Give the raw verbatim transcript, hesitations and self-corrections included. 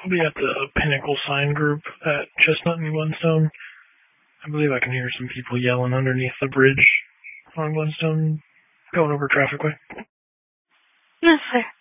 I'll be at the Pinnacle Sign Group at Chestnut and Glenstone. I believe I can hear some people yelling underneath the bridge on Glenstone, going over Trafficway. Yes, sir.